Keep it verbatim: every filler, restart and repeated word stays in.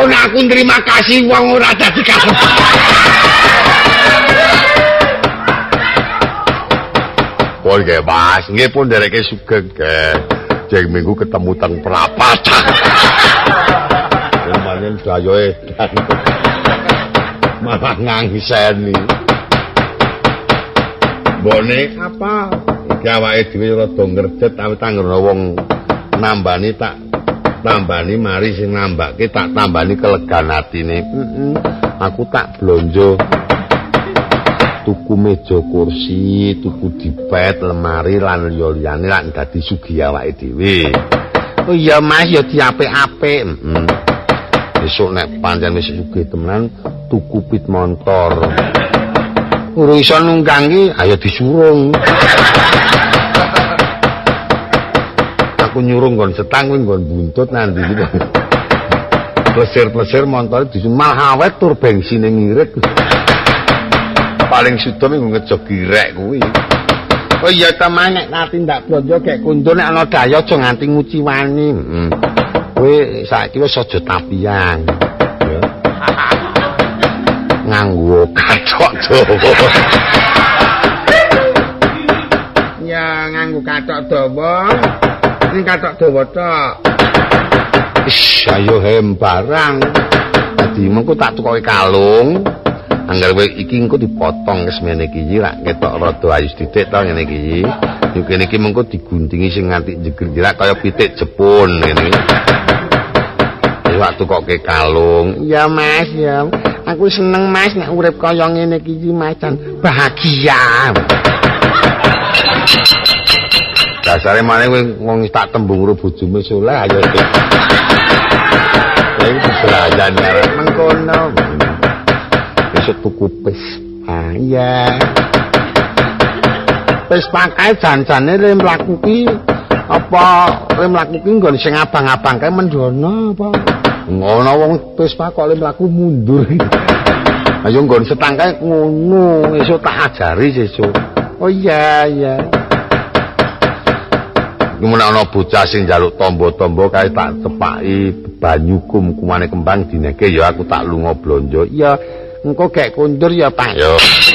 pun aku terima kasih wong ora dadi kasep. Pun nggih Mas, nggih pun ndereke sugeng nggih. Jeng minggu ketemu teng perapatan. Lumayan dayo edan. Malah ngangiseni. Bone apa? Iki awake dhewe rada ngrejet awit anggere wong nambani tak tambani mari sing nambake tak tambani kelegan atine. Heeh. Aku tak blonjo tuku meja kursi, tuku dipet, lemari lan liya-liyane lan dadi sugih awake dhewe. Oh iya Mas, ya diapik-apik. Heeh. Besok nek pancen wis sugih temenan tuku pit motor. Urung iso nunggang iki, ayo disurung. Aku nyurung nggon setang kuwi nggon buntut nanti gitu. Plesir-plesir montore disemal awet tur bensine ngirit. Paling sudo minggu ngejog girek kuwi. Oh iya ta nek nati ndak blonjo gek kundur nek ana daya aja nganti nguci wani. Heeh. Kowe saiki wis aja tapian. Ya. Nganggo kathok dawa. Ya nganggo kathok dawa. Ning kathok dawa tok. Ish, ayo hem barang. Dadi mengko tak tukoke kalung. Angger kowe iki engko dipotong wis mene iki rak ketok rada ayu sithik to ngene iki. Yo kene iki mengko diguntingi sing nganti jeger-jerak kaya pitik jepun ngene. Wis wak tukoke kalung. Ya Mas, ya. Aku seneng Mas nek urip kaya ngene iki Mas dan bahagia. Dasare maneh kowe wong tak tembung karo bojomu soleh ayo. Ya iki belajan arep mengkono. Besok tuku Vespa ya. Vespa kae jan-jane le mlaku ki apa le mlaku ki nggon sing abang-abang kae mendono apa. Ngono wong Vespa kok le mlaku mundur. Ayo nggon setang kae ngono, esuk tak ajari sesuk. Oh iya iya. Kemudian ana bocah sing njaluk tombo-tombo kae tak tepaki banyu kum kumane kembang dineke ya aku tak lunga blonjo. Iya, engko gek kundur ya Pak. Yo.